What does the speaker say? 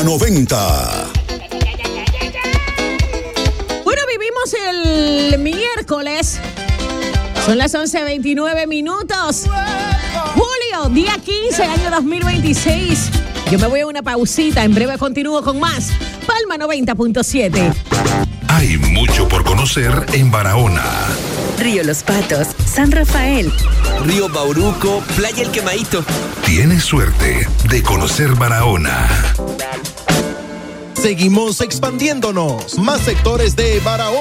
90. Bueno, vivimos el miércoles. Son las 11:29 minutos. Julio, día 15, año 2026. Yo me voy a una pausita. En breve continúo con más. Palma 90.7. Hay mucho por conocer en Barahona. Río Los Patos, San Rafael, Río Bauruco, Playa El Quemadito. Tienes suerte de conocer Barahona. Seguimos expandiéndonos. Más sectores de Barahona.